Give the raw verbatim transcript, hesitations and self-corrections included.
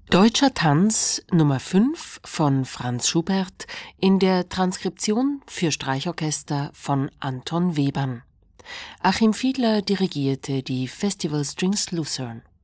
Deutscher Tanz Nummer fünf von Franz Schubert in der Transkription für Streichorchester von Anton Webern. Achim Fiedler dirigierte die Festival Strings Lucerne.